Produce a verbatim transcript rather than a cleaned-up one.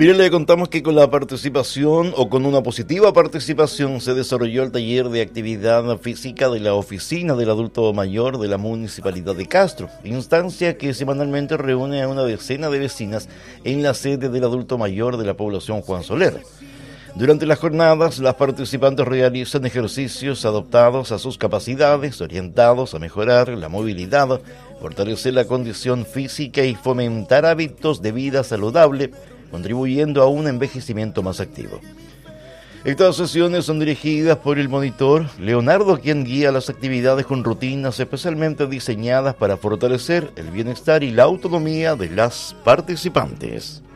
Mire, le contamos que con la participación o con una positiva participación se desarrolló el taller de actividad física de la Oficina del Adulto Mayor de la Municipalidad de Castro, instancia que semanalmente reúne a una decena de vecinas en la sede del Adulto Mayor de la población Juan Soler. Durante las jornadas, las participantes realizan ejercicios adaptados a sus capacidades, orientados a mejorar la movilidad, fortalecer la condición física y fomentar hábitos de vida saludable, contribuyendo a un envejecimiento más activo. Estas sesiones son dirigidas por el monitor Leonardo, quien guía las actividades con rutinas especialmente diseñadas para fortalecer el bienestar y la autonomía de las participantes.